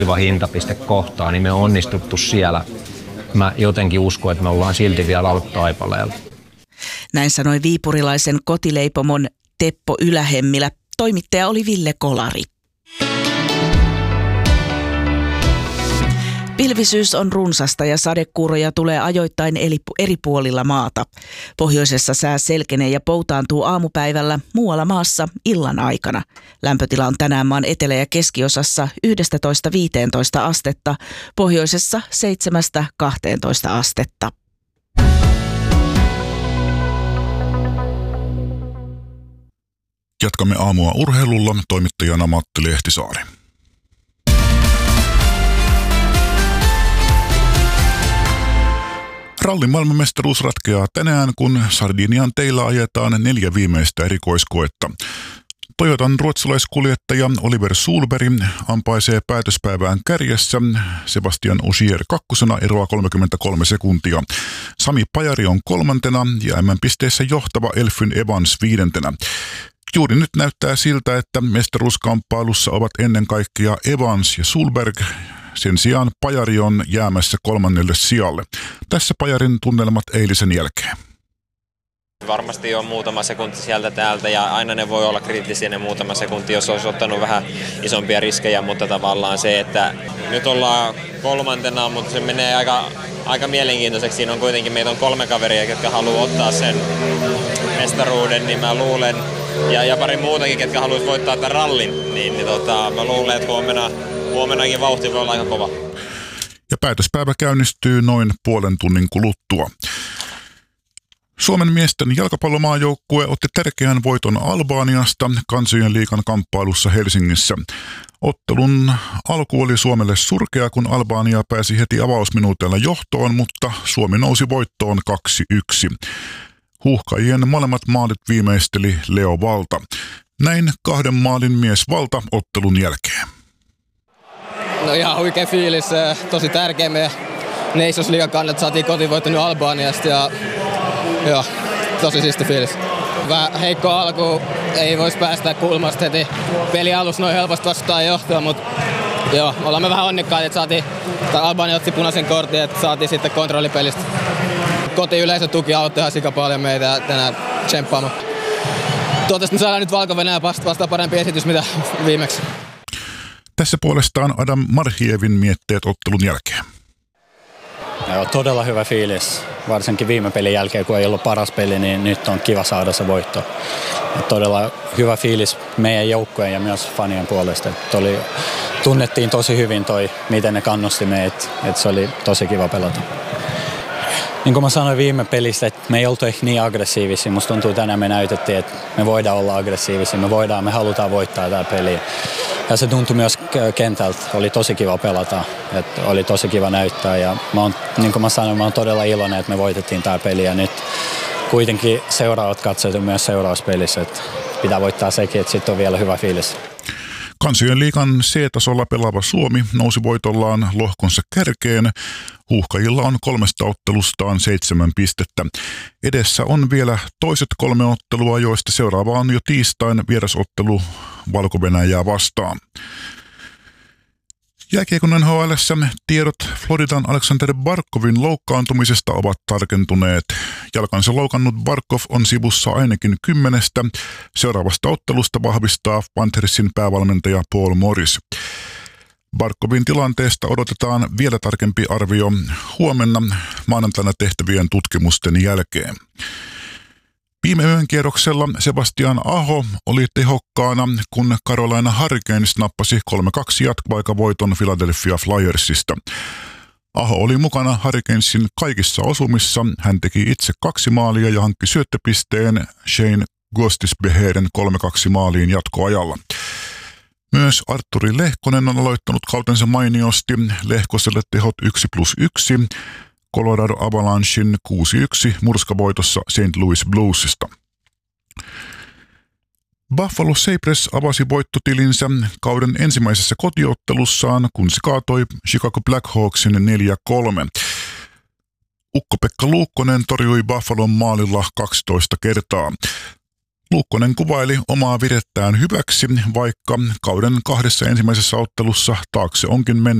hintapiste kohtaa, niin me on onnistuttu siellä. Mä jotenkin uskon, että me ollaan silti vielä alkutaipaleella. Näin sanoi viipurilaisen kotileipomon Teppo Ylähemmilä. Toimittaja oli Ville Kolari. Pilvisyys on runsasta ja sadekuuroja tulee ajoittain eri puolilla maata. Pohjoisessa sää selkenee ja poutaantuu aamupäivällä, muualla maassa illan aikana. Lämpötila on tänään maan etelä- ja keskiosassa 11-15 astetta, pohjoisessa 7-12 astetta. Jatkamme aamua urheilulla, toimittajana Matti Lehtisaari. Rallin maailmanmestaruus ratkeaa tänään, kun Sardinian teillä ajetaan 4 viimeistä erikoiskoetta. Toyotan ruotsalaiskuljettaja Oliver Solberg ampaisee päätöspäivään kärjessä, Sebastian Ogier kakkosena, eroa 33 sekuntia. Sami Pajari on kolmantena ja MM-pisteessä johtava Elfyn Evans 5. Juuri nyt näyttää siltä, että mestaruuskamppailussa ovat ennen kaikkea Evans ja Solberg. Sen sijaan Pajari on jäämässä 3. sijalle. Tässä Pajarin tunnelmat eilisen jälkeen. Varmasti on muutama sekunti sieltä täältä ja aina ne voi olla kriittisiä ne muutama sekunti, jos olisi ottanut vähän isompia riskejä, mutta tavallaan se, että nyt ollaan 3, mutta se menee aika mielenkiintoiseksi. Siinä on kuitenkin, meitä on 3 kaveria, jotka haluaa ottaa sen mestaruuden, niin mä luulen, ja pari muutakin, ketkä haluaisi voittaa tämän rallin, niin mä luulen, että huomenakin vauhti voi olla aika kova. Ja päätöspäivä käynnistyy noin puolen tunnin kuluttua. Suomen miesten jalkapallomaajoukkue otti tärkeän voiton Albaniasta Kansojen liigan kamppailussa Helsingissä. Ottelun alku oli Suomelle surkea, kun Albania pääsi heti avausminuuteilla johtoon, mutta Suomi nousi voittoon 2-1. Huuhkajien molemmat maalit viimeisteli Leo Valta. Näin 2 maalin mies Valta ottelun jälkeen. No ihan huikea fiilis, tosi tärkeä meidän Nations Liigan kannalta, saatiin kotivoitto nyt Albaniasta ja joo, tosi siisti fiilis. Vähän heikko alku, ei voisi päästä kulmasta heti peli alussa noin helposti vastaan johtoa, mutta joo, ollaan me vähän onnekkaita, että Albania otti punaisen kortin, että saatiin sitten kontrollipelistä. Kotiyleisön tuki auttoi ihan sika paljon meitä tänään tsemppaamaan. Toivottavasti me saadaan nyt Valko-Venäjä vastaan parempi esitys mitä viimeksi. Tässä puolestaan Adam Marhievin mietteet ottelun jälkeen. Joo, todella hyvä fiilis. Varsinkin viime pelin jälkeen, kun ei ollut paras peli, niin nyt on kiva saada se voitto. Ja todella hyvä fiilis meidän joukkojen ja myös fanien puolesta. Tunnettiin tosi hyvin miten ne kannusti meitä, että se oli tosi kiva pelata. Niin kuin mä sanoin viime pelissä, että me ei oltu ehkä niin aggressiivisia. Musta tuntuu tänään me näytettiin, että me voidaan olla aggressiivisia, me halutaan voittaa tämä peli. Ja se tuntui myös kentältä, oli tosi kiva pelata, että oli tosi kiva näyttää. Ja niin kuin mä sanoin, mä oon todella iloinen, että me voitettiin tämä peli. Ja nyt kuitenkin seuraavat katsojat myös seurauspelissä, että pitää voittaa sekin, että sitten on vielä hyvä fiilis. Kansojen liigan C-tasolla pelaava Suomi nousi voitollaan lohkonsa kärkeen. Huuhkajilla on 3 ottelustaan 7 pistettä. Edessä on vielä toiset 3 ottelua, joista seuraava on jo tiistain vierasottelu Valko-Venäjää vastaan. Jääkiekon NHL:ssä tiedot Floridan Alexander Barkovin loukkaantumisesta ovat tarkentuneet. Jalkansa loukannut Barkov on sivussa ainakin 10. Seuraavasta ottelusta vahvistaa Panthersin päävalmentaja Paul Morris. Barkovin tilanteesta odotetaan vielä tarkempi arvio huomenna maanantaina tehtävien tutkimusten jälkeen. Viime yön kierroksella Sebastian Aho oli tehokkaana, kun Carolina Hurricanes nappasi 3-2 jatkoaikavoiton Philadelphia Flyersista. Aho oli mukana Hurricanesin kaikissa osumissa. Hän teki itse 2 maalia ja hankki syöttöpisteen Shane Gostisbeherin 3-2 maaliin jatkoajalla. Myös Artturi Lehkonen on aloittanut kautensa mainiosti. Lehkoselle tehot 1+1. Colorado Avalanchein 6-1 murskavoitossa St. Louis Bluesista. Buffalo Sabres avasi voittotilinsä kauden ensimmäisessä kotiottelussaan, kun se kaatoi Chicago Blackhawksin 4-3. Ukko-Pekka Luukkonen torjui Buffalon maalilla 12 kertaa. Luukkonen kuvaili omaa virettään hyväksi, vaikka kauden 2 ensimmäisessä ottelussa taakse onkin mennyt